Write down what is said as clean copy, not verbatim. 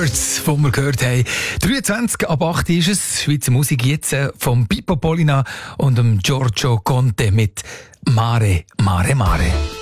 Birds, die wir gehört haben. 23 ab 8 ist es. Schweizer Musik jetzt vom Pippo Polina und dem Giorgio Conte mit Mare, Mare, Mare.